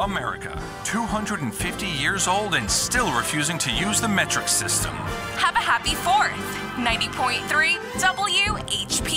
America, 250 years old and still refusing to use the metric system. Have a happy 4th. 90.3 WHP.